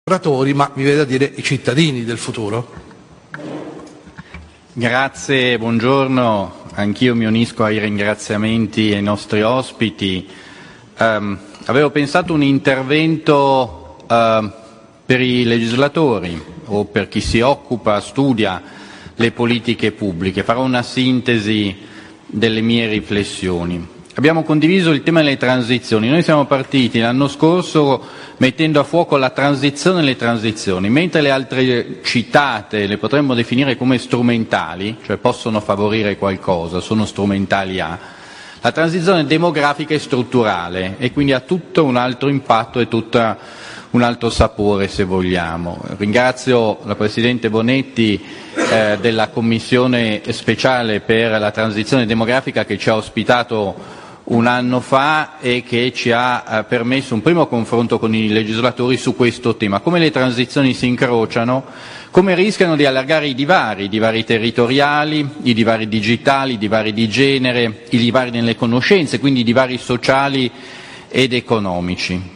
lavoratori, ma mi viene da dire i cittadini del futuro. Grazie, buongiorno. Anch'io mi unisco ai ringraziamenti ai nostri ospiti. Avevo pensato un intervento per i legislatori o per chi si occupa, studia le politiche pubbliche. Farò una sintesi delle mie riflessioni. Abbiamo condiviso il tema delle transizioni. Noi siamo partiti l'anno scorso mettendo a fuoco la transizione e le transizioni, mentre le altre citate le potremmo definire come strumentali, cioè possono favorire qualcosa, sono strumentali a. La transizione demografica è strutturale e quindi ha tutto un altro impatto e tutto un altro sapore, se vogliamo. Ringrazio la Presidente Bonetti della Commissione speciale per la transizione demografica che ci ha ospitato un anno fa e che ci ha permesso un primo confronto con i legislatori su questo tema. Come le transizioni si incrociano, come rischiano di allargare i divari territoriali, i divari digitali, i divari di genere, i divari nelle conoscenze, quindi i divari sociali ed economici.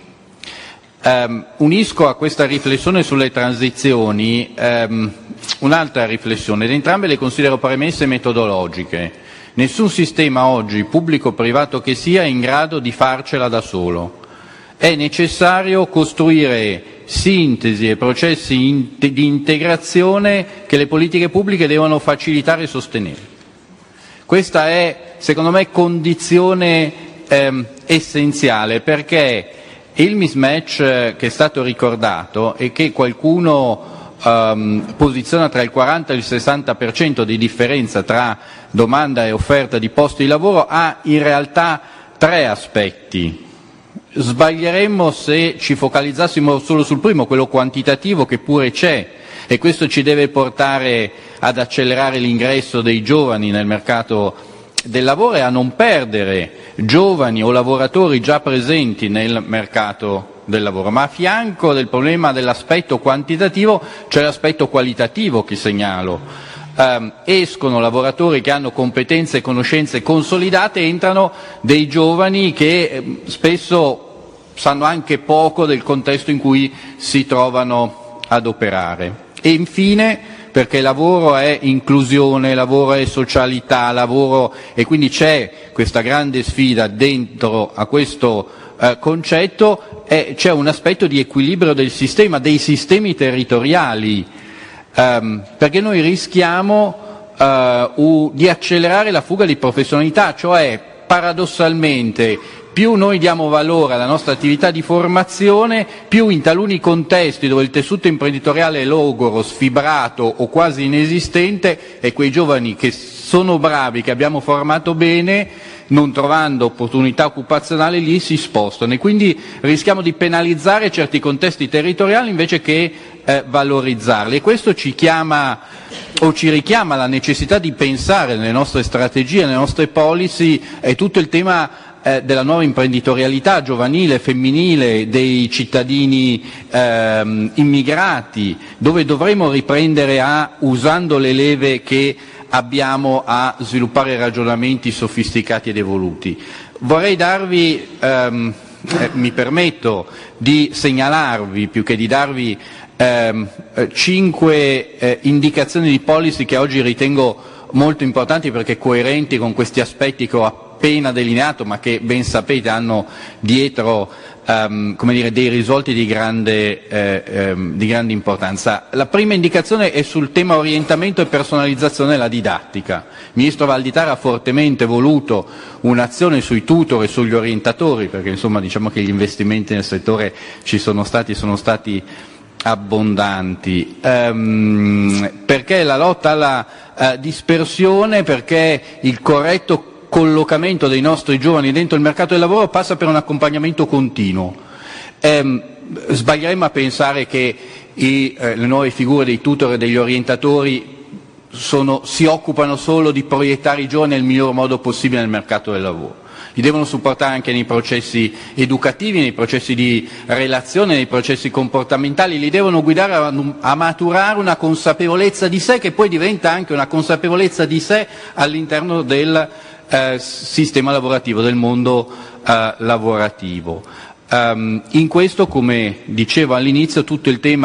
Unisco a questa riflessione sulle transizioni un'altra riflessione, ed entrambe le considero premesse metodologiche. Nessun sistema oggi, pubblico o privato che sia, è in grado di farcela da solo. È necessario costruire sintesi e processi di integrazione che le politiche pubbliche devono facilitare e sostenere. Questa è, secondo me, condizione essenziale, perché il mismatch che è stato ricordato e che qualcuno posiziona tra il 40 e il 60% di differenza tra domanda e offerta di posti di lavoro ha in realtà tre aspetti. Sbaglieremmo se ci focalizzassimo solo sul primo, quello quantitativo, che pure c'è, e questo ci deve portare ad accelerare l'ingresso dei giovani nel mercato del lavoro e a non perdere giovani o lavoratori già presenti nel mercato del lavoro. Ma a fianco del problema dell'aspetto quantitativo c'è l'aspetto qualitativo che segnalo. Escono lavoratori che hanno competenze e conoscenze consolidate, entrano dei giovani che spesso sanno anche poco del contesto in cui si trovano ad operare. E infine, perché lavoro è inclusione, lavoro è socialità, lavoro, e quindi c'è questa grande sfida dentro a questo concetto, c'è un aspetto di equilibrio del sistema, dei sistemi territoriali, perché noi rischiamo di accelerare la fuga di professionalità, cioè paradossalmente più noi diamo valore alla nostra attività di formazione, più in taluni contesti dove il tessuto imprenditoriale è logoro, sfibrato o quasi inesistente, e quei giovani che sono bravi, che abbiamo formato bene, non trovando opportunità occupazionali lì si spostano, e quindi rischiamo di penalizzare certi contesti territoriali invece che valorizzarli, e questo ci chiama o ci richiama la necessità di pensare nelle nostre strategie, nelle nostre policy, tutto il tema della nuova imprenditorialità giovanile, femminile, dei cittadini immigrati, dove dovremo riprendere usando le leve che abbiamo, a sviluppare ragionamenti sofisticati ed evoluti. Vorrei darvi, mi permetto di segnalarvi, più che di darvi 5 indicazioni di policy che oggi ritengo molto importanti, perché coerenti con questi aspetti che ho appena delineato, ma che ben sapete hanno dietro dei risvolti di grande importanza. La prima indicazione è sul tema orientamento e personalizzazione della didattica. Il Ministro Valditara ha fortemente voluto un'azione sui tutor e sugli orientatori, perché insomma diciamo che gli investimenti nel settore sono stati abbondanti, perché la lotta alla dispersione, perché il corretto collocamento dei nostri giovani dentro il mercato del lavoro passa per un accompagnamento continuo. Sbaglieremmo a pensare che le nuove figure dei tutor e degli orientatori si occupano solo di proiettare i giovani nel miglior modo possibile nel mercato del lavoro. Li devono supportare anche nei processi educativi, nei processi di relazione, nei processi comportamentali, li devono guidare a maturare una consapevolezza di sé, che poi diventa anche una consapevolezza di sé all'interno del sistema lavorativo, del mondo lavorativo. In questo, come dicevo all'inizio, tutto il tema